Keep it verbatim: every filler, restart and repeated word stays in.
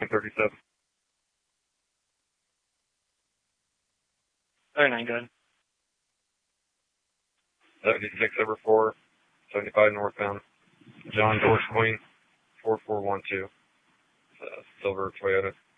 thirty-seven. thirty-nine, go ahead. seventy-six over four, seventy-five northbound. John George Queen, four four one two. Uh, silver Toyota.